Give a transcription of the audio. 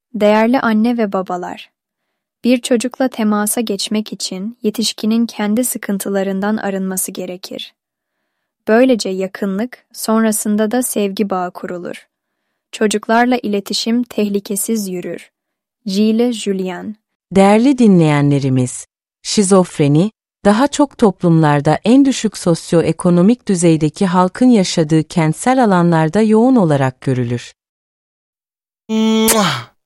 Değerli anne ve babalar, bir çocukla temasa geçmek için yetişkinin kendi sıkıntılarından arınması gerekir. Böylece yakınlık, sonrasında da sevgi bağı kurulur. Çocuklarla iletişim tehlikesiz yürür. Gilles Julien. Değerli dinleyenlerimiz, şizofreni, daha çok toplumlarda en düşük sosyoekonomik düzeydeki halkın yaşadığı kentsel alanlarda yoğun olarak görülür.